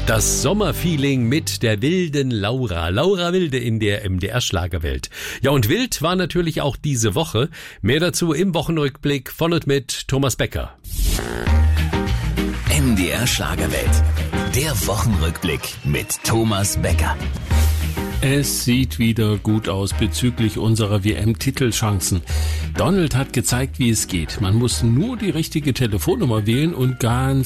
Das Sommerfeeling mit der wilden Laura. Laura Wilde in der MDR-Schlagerwelt. Ja, und wild war natürlich auch diese Woche. Mehr dazu im Wochenrückblick von und mit Thomas Becker. MDR-Schlagerwelt. Der Wochenrückblick mit Thomas Becker. Es sieht wieder gut aus bezüglich unserer WM-Titelchancen. Donald hat gezeigt, wie es geht. Man muss nur die richtige Telefonnummer wählen und ganz